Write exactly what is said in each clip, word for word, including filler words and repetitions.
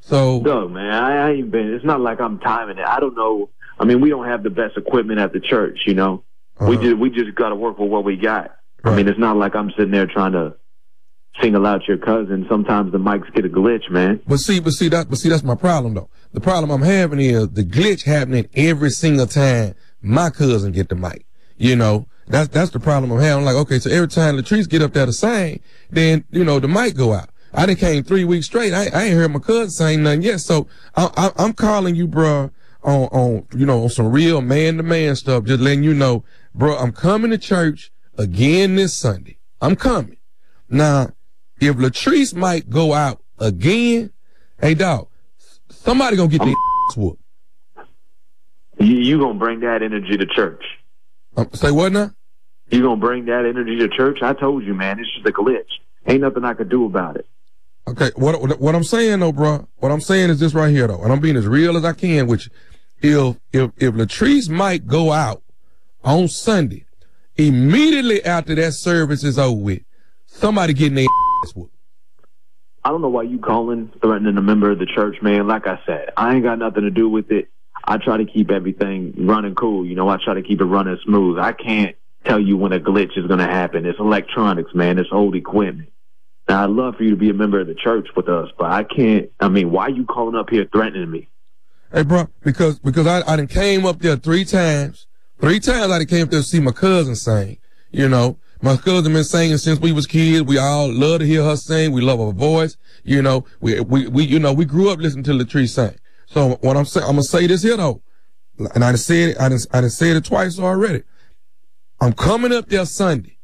So, no, man, I, I ain't been. It's not like I'm timing it. I don't know. I mean, we don't have the best equipment at the church, you know. Uh-huh. We just we just got to work with what we got. Right. I mean, it's not like I'm sitting there trying to single out your cousin. Sometimes the mics get a glitch, man. But see, but see that, but see that's my problem though. The problem I'm having is the glitch happening every single time my cousin get the mic. You know, that's that's the problem I'm having. I'm like, okay, so every time Latrice get up there to sing, then you know the mic go out. I done came three weeks straight. I, I ain't heard my cousin saying nothing yet. So I, I, I'm calling you, bruh, on, on, you know, on some real man to man stuff. Just letting you know, bruh, I'm coming to church again this Sunday. I'm coming. Now, if Latrice might go out again, hey dog, somebody gonna get their ass whooped. You, you gonna bring that energy to church. Um, say what now? You gonna bring that energy to church? I told you, man, it's just a glitch. Ain't nothing I could do about it. Okay, what what I'm saying though, bro, what I'm saying is this right here though, and I'm being as real as I can with you. If if if Latrice might go out on Sunday, immediately after that service is over with, somebody getting their ass whooped. I don't know why you calling, threatening a member of the church, man. Like I said, I ain't got nothing to do with it. I try to keep everything running cool. You know, I try to keep it running smooth. I can't tell you when a glitch is going to happen. It's electronics, man. It's old equipment. Now, I'd love for you to be a member of the church with us, but I can't. I mean, why are you calling up here threatening me? Hey, bro, because because I, I done came up there three times. Three times I done came up there to see my cousin sing. You know, my cousin been singing since we was kids. We all love to hear her sing. We love her voice. You know, we, we, we you know, we grew up listening to Latrice sing. So what I'm saying, I'm going to say this here, though. And I done said it, I done, I done said it twice already. I'm coming up there Sunday.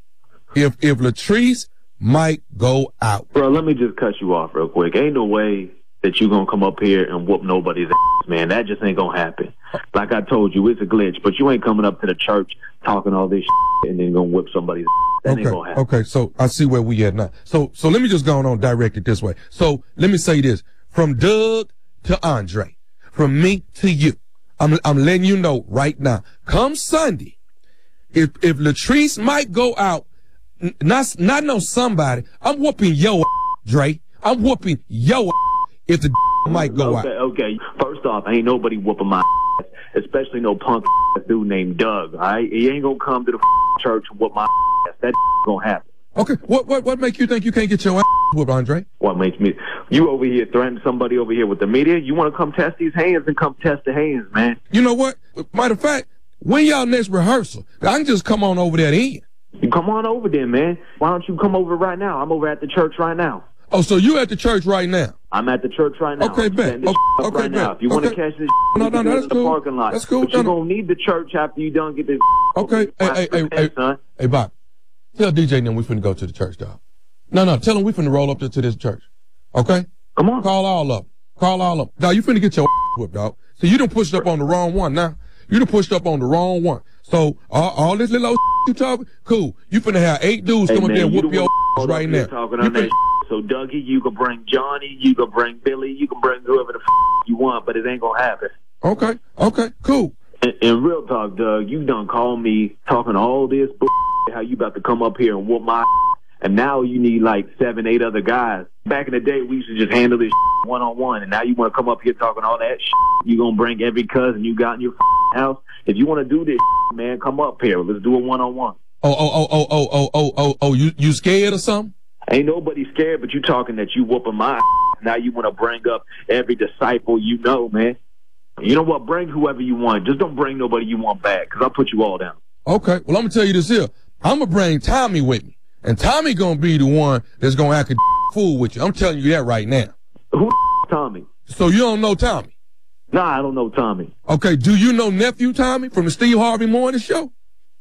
If, if Latrice might go out. Bro, let me just cut you off real quick. Ain't no way that you gonna come up here and whoop nobody's ass, man. That just ain't gonna happen. Like I told you, it's a glitch, but you ain't coming up to the church talking all this shit and then gonna whip somebody's ass. That okay. ain't gonna happen. Okay, so I see where we at now. So, so let me just go on direct it this way. So let me say this. From Doug to Andre, from me to you, I'm, I'm letting you know right now, come Sunday, if, if Latrice might go out, Not, not know somebody. I'm whooping yo, ass, Dre. I'm whooping yo ass if the might go okay, out. Okay, first off, ain't nobody whooping my ass, especially no punk ass dude named Doug. All right, he ain't gonna come to the church and whoop my ass. That gonna happen. Okay, what what what make you think you can't get your ass whooped, Andre? What makes me? You over here threatening somebody over here with the media? You want to come test these hands and come test the hands, man? You know what? Matter of fact, when y'all next rehearsal, I can just come on over there then. You come on over there, man. Why don't you come over right now? I'm over at the church right now. Oh, so you at the church right now? I'm at the church right now. Okay, bet. Okay, okay, right bet. now. If you okay. want to catch this, no, you no, can no, do that's it in the cool. parking lot. That's cool. But no, you're no. going to need the church after you done get this. Okay. Hey, hey, hey, hey, son. hey, Bob. Tell D J them we finna go to the church, dog. No, no, tell them we finna roll up to, to this church. Okay? Come on. Call all of them. Call all of them. Dog, you finna get your whipped, dog. So you done pushed up on the wrong one now. You done pushed up on the wrong one. So all, all this little old you talking, cool. You finna have eight dudes hey, come man, up there and whoop your ass right now. Talking on that so Dougie, you can bring Johnny, you can bring Billy, you can bring whoever the f you want, but it ain't gonna happen. Okay, okay, cool. And, and real talk, Doug, you done called me talking all this bull how you about to come up here and whoop my and now you need like seven, eight other guys. Back in the day, we used to just handle this one-on-one, and now you want to come up here talking all that shit. You gonna bring every cousin you got in your house? If you want to do this, man, come up here. Let's do a one-on-one. Oh, oh, oh, oh, oh, oh, oh, oh, oh, you, you scared or something? Ain't nobody scared, but you talking that you whooping my now you want to bring up every disciple you know, man. You know what? Bring whoever you want. Just don't bring nobody you want back, because I'll put you all down. Okay, well, I'm going to tell you this here. I'm going to bring Tommy with me, and Tommy going to be the one that's going to act a fool with you. I'm telling you that right now. Who Tommy? So you don't know Tommy? Nah, I don't know Tommy. Okay, do you know nephew Tommy from the Steve Harvey Morning Show?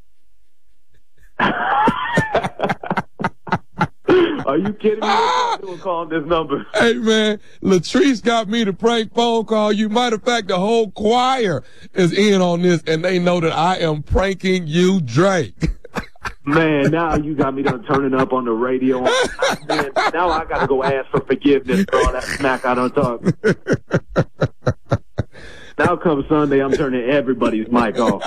Are you kidding me? Ah! I'm calling this number. Hey, man, Latrice got me to prank phone call you. Matter of fact, the whole choir is in on this, and they know that I am pranking you, Drake. Man, now you got me done turning up on the radio. Man, now I got to go ask for forgiveness for all that smack I done talk. Now come Sunday, I'm turning everybody's mic off.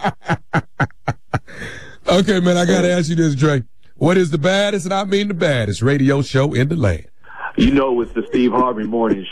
Okay, man, I got to ask you this, Drake. What is the baddest, and I mean the baddest, radio show in the land? You know it's the Steve Harvey Morning Show.